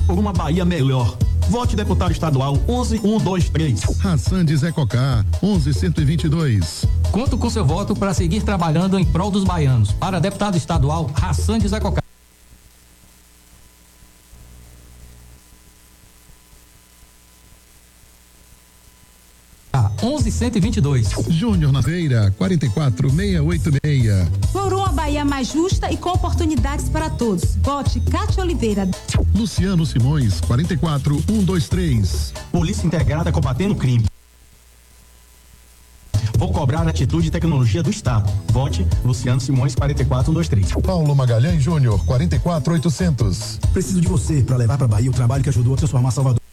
por uma Bahia melhor. Vote deputado estadual 11123. Hassan de Zé Cocá, 11122. Conto com seu voto para seguir trabalhando em prol dos baianos. Para deputado estadual, Hassan de Zé Cocá. Ah, 11122. Júnior Naveira, 44686. Por uma Bahia mais justa e com oportunidades para todos. Vote Cátia Oliveira. Luciano Simões, 44123. Polícia Integrada combatendo o crime. Vou cobrar a atitude e tecnologia do Estado. Vote Luciano Simões, 44123. Paulo Magalhães Júnior, 44800. Preciso de você para levar para Bahia o trabalho que ajudou a transformar Salvador.